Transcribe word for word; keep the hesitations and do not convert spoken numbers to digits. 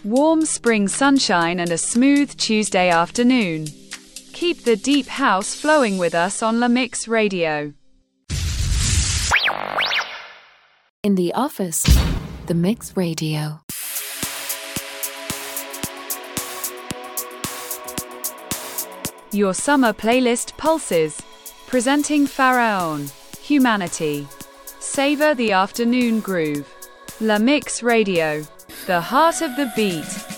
warm spring sunshine and a smooth Tuesday afternoon. Keep the deep house flowing with us on La Mix Radio. In the office, The Mix Radio. Your summer playlist pulses. Presenting Pharaon, Humanity. Savor the afternoon groove. La Mix Radio, the heart of the beat.